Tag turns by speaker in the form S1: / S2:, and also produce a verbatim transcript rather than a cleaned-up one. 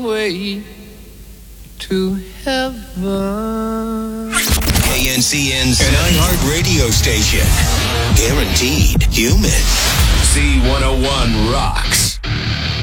S1: way to heaven.
S2: K N C N's an iHeart radio station. Guaranteed human. Z one oh one rocks.